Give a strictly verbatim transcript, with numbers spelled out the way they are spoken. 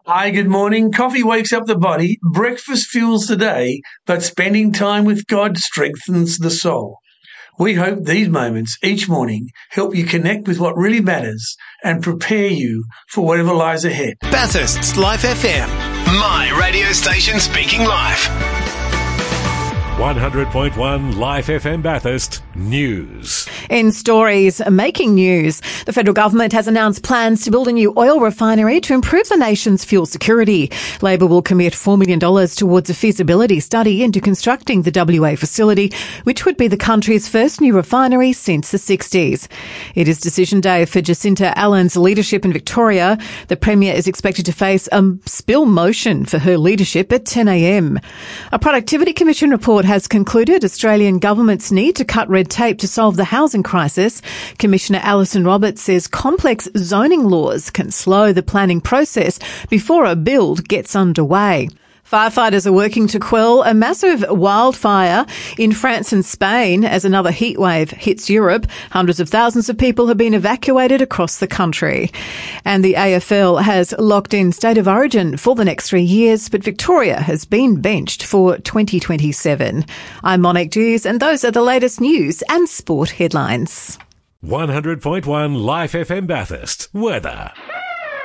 Hi, good morning. Coffee wakes up the body, breakfast fuels the day, but spending time with God strengthens the soul. We hope these moments each morning help you connect with what really matters and prepare you for whatever lies ahead. Bathurst's Life F M, my radio station speaking life. one hundred point one Life F M Bathurst News. In stories making news, the federal government has announced plans to build a new oil refinery to improve the nation's fuel security. Labor will commit four million dollars towards a feasibility study into constructing the W A facility, which would be the country's first new refinery since the sixties. It is decision day for Jacinta Allen's leadership in Victoria. The Premier is expected to face a spill motion for her leadership at ten a.m. A Productivity Commission report has concluded Australian government's need to cut red tape to solve the housing crisis. Commissioner Alison Roberts says complex zoning laws can slow the planning process before a build gets underway. Firefighters are working to quell a massive wildfire in France and Spain as another heatwave hits Europe. Hundreds of thousands of people have been evacuated across the country. And the A F L has locked in state of origin for the next three years, but Victoria has been benched for twenty twenty-seven. I'm Monique Dews, and those are the latest news and sport headlines. one hundred point one Life F M Bathurst. Weather.